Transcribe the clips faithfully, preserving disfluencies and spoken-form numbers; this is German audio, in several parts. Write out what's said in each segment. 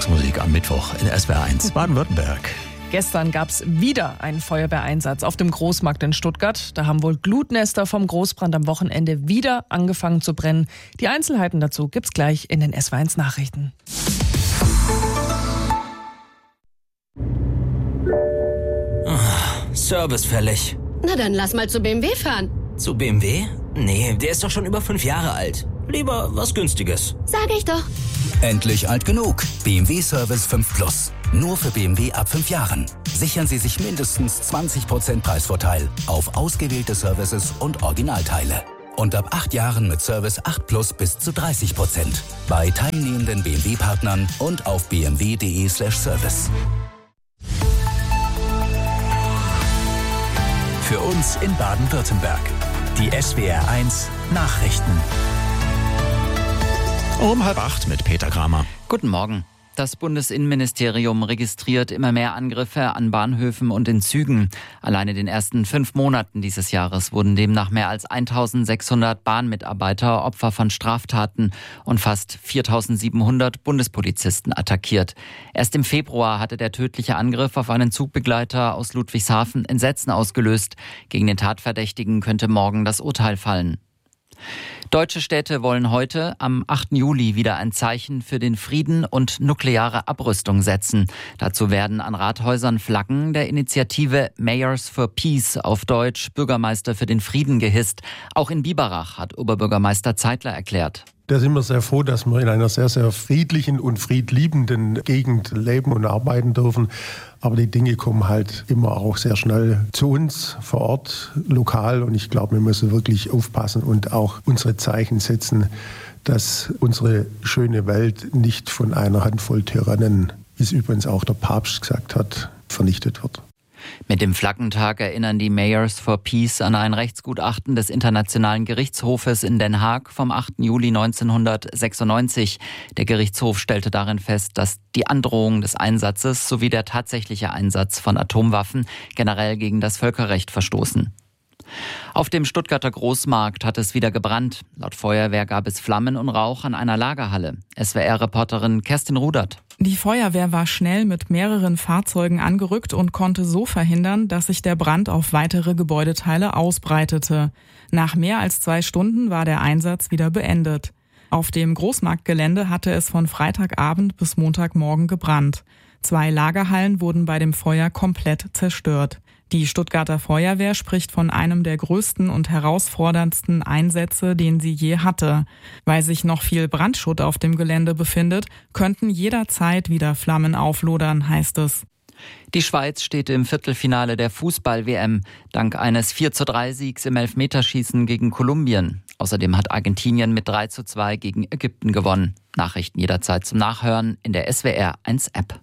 Montagsmusik am Mittwoch in S W R eins Baden-Württemberg. Gestern gab es wieder einen Feuerwehreinsatz auf dem Großmarkt in Stuttgart. Da haben wohl Glutnester vom Großbrand am Wochenende wieder angefangen zu brennen. Die Einzelheiten dazu gibt's gleich in den S W R eins Nachrichten. Oh, Service fällig. Na dann lass mal zu B M W fahren. Zu B M W? Nee, der ist doch schon über fünf Jahre alt. Lieber was Günstiges. Sag ich doch. Endlich alt genug. B M W Service fünf Plus. Nur für B M W ab fünf Jahren. Sichern Sie sich mindestens zwanzig Prozent Preisvorteil auf ausgewählte Services und Originalteile. Und ab acht Jahren mit Service acht Plus bis zu dreißig Prozent. Bei teilnehmenden B M W-Partnern und auf b m w punkt d e slash service. Für uns in Baden-Württemberg. Die S W R eins Nachrichten. Um halb acht mit Peter Kramer. Guten Morgen. Das Bundesinnenministerium registriert immer mehr Angriffe an Bahnhöfen und in Zügen. Allein in den ersten fünf Monaten dieses Jahres wurden demnach mehr als eintausendsechshundert Bahnmitarbeiter Opfer von Straftaten und fast viertausendsiebenhundert Bundespolizisten attackiert. Erst im Februar hatte der tödliche Angriff auf einen Zugbegleiter aus Ludwigshafen Entsetzen ausgelöst. Gegen den Tatverdächtigen könnte morgen das Urteil fallen. Deutsche Städte wollen heute, am achten Juli, wieder ein Zeichen für den Frieden und nukleare Abrüstung setzen. Dazu werden an Rathäusern Flaggen der Initiative Mayors for Peace, auf Deutsch Bürgermeister für den Frieden, gehisst. Auch in Biberach hat Oberbürgermeister Zeitler erklärt. Da sind wir sehr froh, dass wir in einer sehr, sehr friedlichen und friedliebenden Gegend leben und arbeiten dürfen. Aber die Dinge kommen halt immer auch sehr schnell zu uns vor Ort, lokal. Und ich glaube, wir müssen wirklich aufpassen und auch unsere Zeichen setzen, dass unsere schöne Welt nicht von einer Handvoll Tyrannen, wie es übrigens auch der Papst gesagt hat, vernichtet wird. Mit dem Flaggentag erinnern die Mayors for Peace an ein Rechtsgutachten des Internationalen Gerichtshofes in Den Haag vom achten Juli neunzehnhundertsechsundneunzig. Der Gerichtshof stellte darin fest, dass die Androhung des Einsatzes sowie der tatsächliche Einsatz von Atomwaffen generell gegen das Völkerrecht verstoßen. Auf dem Stuttgarter Großmarkt hat es wieder gebrannt. Laut Feuerwehr gab es Flammen und Rauch an einer Lagerhalle. S W R-Reporterin Kerstin Rudert. Die Feuerwehr war schnell mit mehreren Fahrzeugen angerückt und konnte so verhindern, dass sich der Brand auf weitere Gebäudeteile ausbreitete. Nach mehr als zwei Stunden war der Einsatz wieder beendet. Auf dem Großmarktgelände hatte es von Freitagabend bis Montagmorgen gebrannt. Zwei Lagerhallen wurden bei dem Feuer komplett zerstört. Die Stuttgarter Feuerwehr spricht von einem der größten und herausforderndsten Einsätze, den sie je hatte. Weil sich noch viel Brandschutt auf dem Gelände befindet, könnten jederzeit wieder Flammen auflodern, heißt es. Die Schweiz steht im Viertelfinale der Fußball-W M, dank eines vier zu drei Siegs im Elfmeterschießen gegen Kolumbien. Außerdem hat Argentinien mit drei zu zwei gegen Ägypten gewonnen. Nachrichten jederzeit zum Nachhören in der S W R eins App.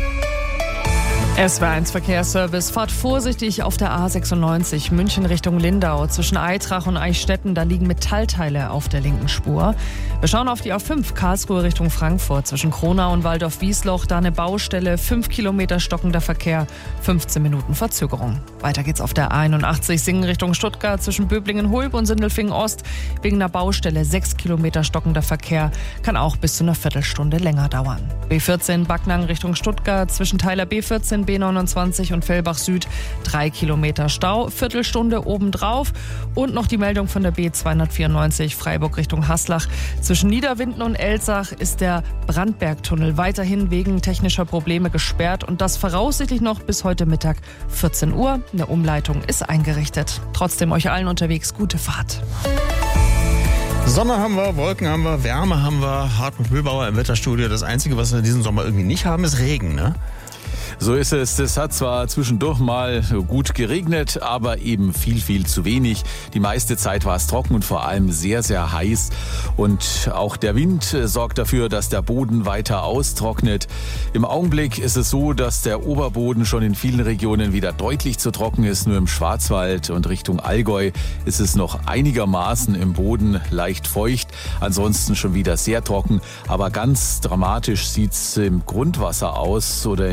S W R eins Verkehrsservice. Fahrt vorsichtig auf der A sechsundneunzig München Richtung Lindau. Zwischen Aitrach und Eichstätten, da liegen Metallteile auf der linken Spur. Wir schauen auf die A fünf Karlsruhe Richtung Frankfurt. Zwischen Kronau und Waldorf-Wiesloch, da eine Baustelle, fünf Kilometer stockender Verkehr, fünfzehn Minuten Verzögerung. Weiter geht's auf der A einundachtzig Singen Richtung Stuttgart. Zwischen Böblingen-Hulb und Sindelfingen-Ost wegen einer Baustelle sechs Kilometer stockender Verkehr, kann auch bis zu einer Viertelstunde länger dauern. B vierzehn Backnang Richtung Stuttgart. Zwischen Teiler B vierzehn B neunundzwanzig und Fellbach Süd drei Kilometer Stau, Viertelstunde obendrauf. Und noch die Meldung von der B zweihundertvierundneunzig Freiburg Richtung Haslach. Zwischen Niederwinden und Elsach ist der Brandbergtunnel weiterhin wegen technischer Probleme gesperrt und das voraussichtlich noch bis heute Mittag vierzehn Uhr. Eine Umleitung ist eingerichtet. Trotzdem euch allen unterwegs gute Fahrt. Sonne haben wir, Wolken haben wir, Wärme haben wir, Hartmut Mühlbauer im Wetterstudio. Das Einzige, was wir diesen Sommer irgendwie nicht haben, ist Regen, ne? So ist es. Es hat zwar zwischendurch mal gut geregnet, aber eben viel, viel zu wenig. Die meiste Zeit war es trocken und vor allem sehr, sehr heiß. Und auch der Wind sorgt dafür, dass der Boden weiter austrocknet. Im Augenblick ist es so, dass der Oberboden schon in vielen Regionen wieder deutlich zu trocken ist. Nur im Schwarzwald und Richtung Allgäu ist es noch einigermaßen im Boden leicht feucht. Ansonsten schon wieder sehr trocken. Aber ganz dramatisch sieht es im Grundwasser aus oder in tieferen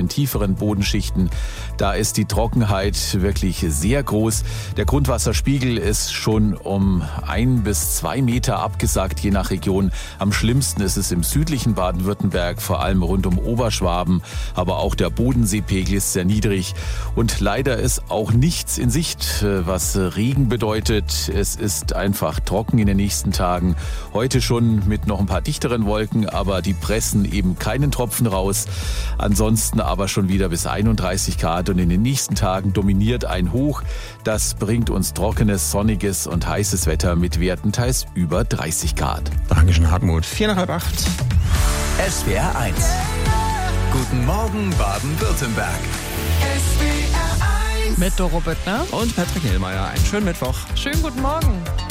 tieferen Bodenschichten. Da ist die Trockenheit wirklich sehr groß. Der Grundwasserspiegel ist schon um ein bis zwei Meter abgesackt, je nach Region. Am schlimmsten ist es im südlichen Baden-Württemberg, vor allem rund um Oberschwaben. Aber auch der Bodenseepegel ist sehr niedrig. Und leider ist auch nichts in Sicht, was Regen bedeutet. Es ist einfach trocken in den nächsten Tagen. Heute schon mit noch ein paar dichteren Wolken, aber die pressen eben keinen Tropfen raus. Ansonsten aber schon wieder bis einunddreißig Grad und in den nächsten Tagen dominiert ein Hoch. Das bringt uns trockenes, sonniges und heißes Wetter mit Werten teils über dreißig Grad. Dankeschön, Hartmut. Vier nach halb acht. S W R eins. Guten Morgen, Baden-Württemberg. S W R eins. Mit Doro Büttner und Patrick Hellmeier. Einen schönen Mittwoch. Schönen guten Morgen.